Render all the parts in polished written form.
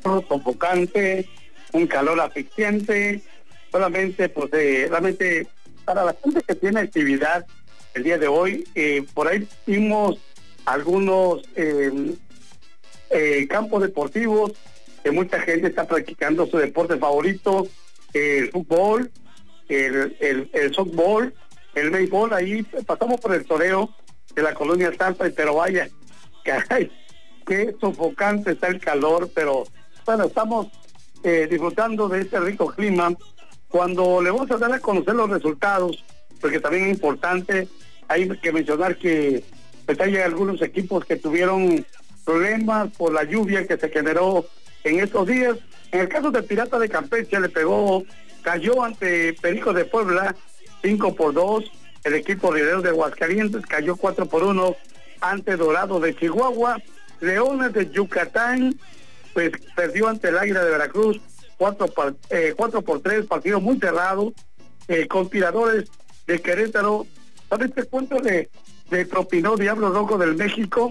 sofocante, un calor asfixiante, solamente para la gente que tiene actividad el día de hoy, por ahí vimos algunos campos deportivos que mucha gente está practicando su deporte favorito, el fútbol, el softball, el béisbol. Ahí pasamos por el toreo de la colonia Santa, pero vaya, caray, qué sofocante está el calor, pero bueno, estamos disfrutando de este rico clima. Cuando le vamos a dar a conocer los resultados, porque también es importante, hay que mencionar que pues hay algunos equipos que tuvieron problemas por la lluvia que se generó en estos días. En el caso de Pirata de Campeche cayó ante Pericos de Puebla 5-2, el equipo Rieleros de Aguascalientes cayó 4-1 ante Dorado de Chihuahua, Leones de Yucatán pues perdió ante el Águila de Veracruz 4-3, partido muy cerrado. Conspiradores de Querétaro, ¿sabes qué cuento le propinó Diablo Rojo del México?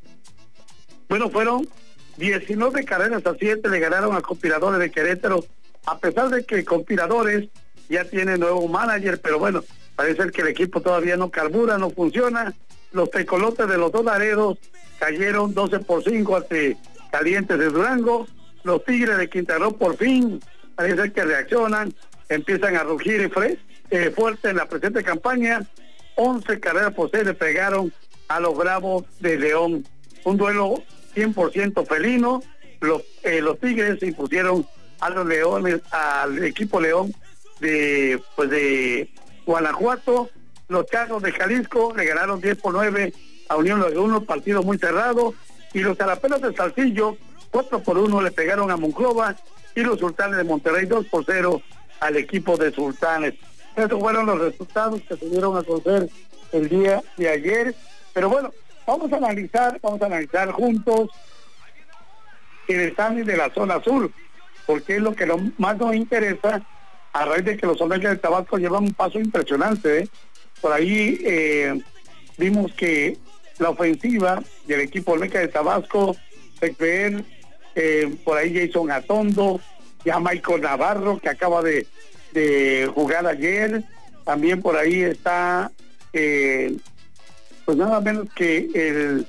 Bueno, fueron 19 carreras a 7, le ganaron a Conspiradores de Querétaro, a pesar de que Conspiradores ya tiene nuevo manager, pero bueno, parece que el equipo todavía no carbura, no funciona. Los tecolotes de los Dos Laredos cayeron 12-5 ante Calientes de Durango. Los Tigres de Quintana Roo por fin parece que reaccionan, empiezan a rugir fuerte en la presente campaña. 11 carreras por 6 le pegaron a los Bravos de León. Un duelo 100% felino. Los Tigres se impusieron a los Leones, al equipo León de Guanajuato. Los Charros de Jalisco le ganaron 10-9 a Unión Laguna, partido muy cerrado. Y los Zaraperos de Saltillo 4-1 le pegaron a Monclova, y los Sultanes de Monterrey 2-0 al equipo de Sultanes. Estos fueron los resultados que se dieron a conocer el día de ayer. Pero bueno, vamos a analizar juntos el standing de la zona sur, porque es lo que más nos interesa, a raíz de que los Olmecas de Tabasco llevan un paso impresionante. Por ahí vimos que la ofensiva del equipo Olmeca de Tabasco, por ahí Jason Atondo, ya Michael Navarro, que acaba de jugar ayer, también por ahí está pues nada menos que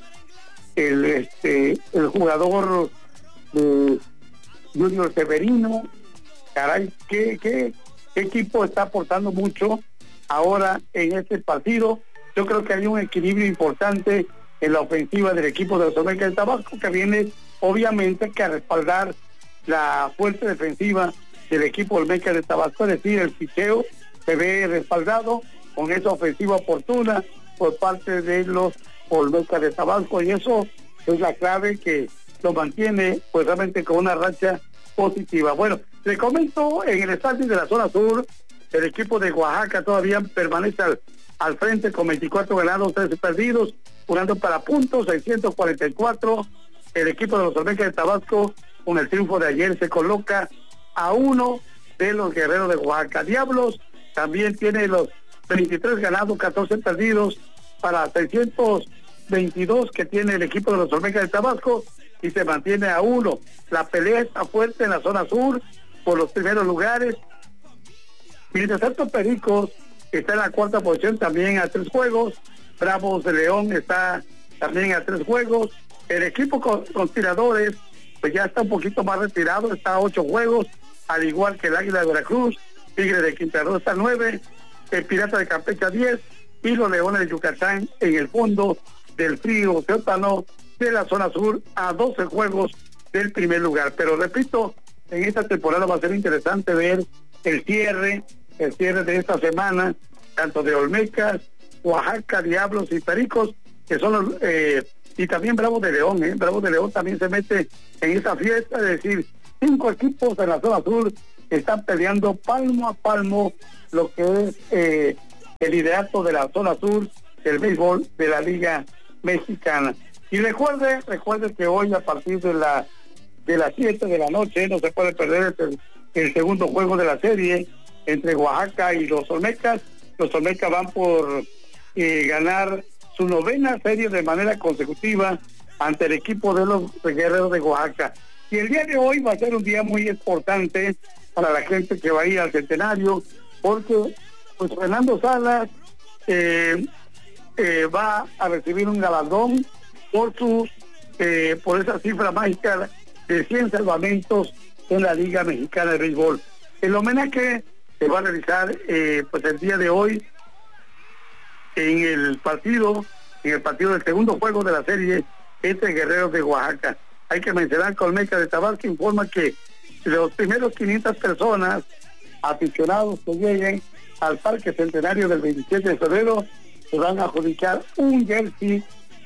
el jugador de Junior Severino. Caray, ¿qué equipo está aportando mucho ahora en este partido? Yo creo que hay un equilibrio importante en la ofensiva del equipo de los Olmecas de Tabasco, que viene obviamente que a respaldar la fuerte defensiva del equipo Olmecas de Tabasco, es decir, el picheo se ve respaldado con esa ofensiva oportuna por parte de los Olmecas de Tabasco, y eso es la clave que lo mantiene pues realmente con una racha positiva. Bueno, le comento, en el estadio de la zona sur, el equipo de Oaxaca todavía permanece al frente con 24 ganados, 13 perdidos, jugando para puntos, 644. El equipo de los Olmecas de Tabasco, con el triunfo de ayer, se coloca a uno de los Guerreros de Oaxaca. Diablos también tiene los 23 ganados, 14 perdidos, para 622 que tiene el equipo de los Olmecas de Tabasco, y se mantiene a uno. La pelea está fuerte en la zona sur por los primeros lugares. Mientras tanto, Pericos está en la cuarta posición, también a 3 juegos. Bravos de León está también a 3 juegos. El equipo Conspiradores pues ya está un poquito más retirado, está a 8 juegos, al igual que el Águila de Veracruz. Tigre de Quintana Roo está a 9, el Pirata de Campeche a 10, y los Leones de Yucatán en el fondo del frío sótano de la zona sur a 12 juegos del primer lugar. Pero repito, en esta temporada va a ser interesante ver el cierre de esta semana, tanto de Olmecas, Oaxaca, Diablos y Pericos, que son los, y también Bravos de León. Bravos de León también se mete en esa fiesta, es decir, 5 equipos en la zona sur están peleando palmo a palmo lo que es el liderato de la zona sur del béisbol de la Liga Mexicana. Y recuerde que hoy, a partir de las 7 de la noche, no se puede perder el segundo juego de la serie entre Oaxaca y los Olmecas. Los Olmecas van por ganar su 9ª serie de manera consecutiva ante el equipo de los Guerreros de Oaxaca. Y el día de hoy va a ser un día muy importante para la gente que va a ir al centenario, porque pues Fernando Salas va a recibir un galardón por esa cifra mágica de 100 salvamentos en la Liga Mexicana de Béisbol. El homenaje se va a realizar pues el día de hoy en el partido del segundo juego de la serie entre Guerreros de Oaxaca. Hay que mencionar que Olmeca de Tabasco informa que los primeros 500 personas, aficionados que lleguen al Parque Centenario del 27 de febrero, se van a adjudicar un jersey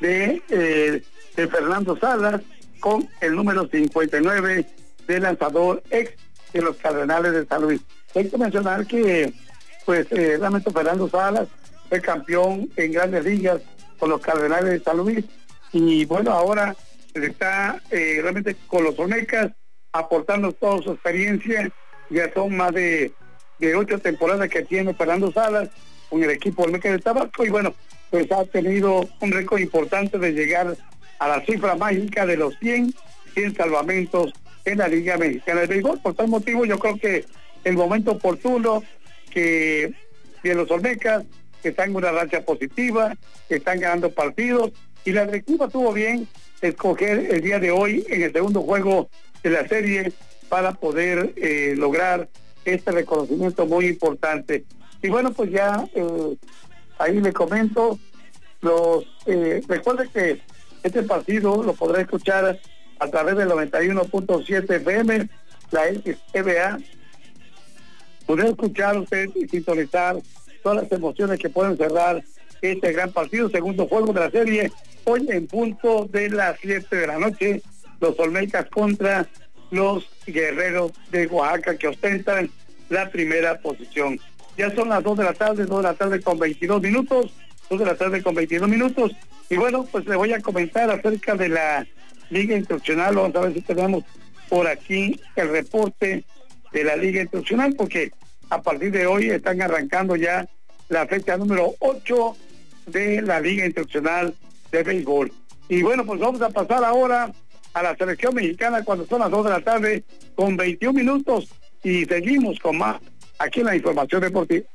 de Fernando Salas con el número 59 de lanzador ex de los Cardenales de San Luis. Hay que mencionar que pues realmente Fernando Salas fue campeón en Grandes Ligas con los Cardenales de San Luis, y bueno, ahora está realmente con los Olmecas aportando toda su experiencia. Ya son más de 8 temporadas que tiene Fernando Salas con el equipo Olmeca de Tabasco, y bueno, pues ha tenido un récord importante de llegar a la cifra mágica de los 100 salvamentos en la Liga Mexicana de Béisbol. Por tal motivo, yo creo que el momento oportuno que de los Olmecas, que están en una racha positiva, que están ganando partidos, y la directiva tuvo bien escoger el día de hoy en el segundo juego de la serie para poder lograr este reconocimiento muy importante. Y bueno, pues ya ahí le comento, recuerde que este partido lo podrá escuchar a través del 91.7 FM, la XBA. Podrá escuchar usted y sintonizar todas las emociones que pueden cerrar este gran partido, segundo juego de la serie, hoy en punto de las 7 de la noche, los Olmecas contra los Guerreros de Oaxaca, que ostentan la primera posición. Ya son las 2 de la tarde con 22 minutos, 2 de la tarde con 22 minutos, y bueno, pues le voy a comentar acerca de la Liga Instruccional. Vamos a ver si tenemos por aquí el reporte de la Liga Instruccional, porque a partir de hoy están arrancando ya la fecha número 8 de la Liga Instruccional de Béisbol. Y bueno, pues vamos a pasar ahora a la selección mexicana cuando son las 2 de la tarde con 21 minutos, y seguimos con más aquí en la información deportiva.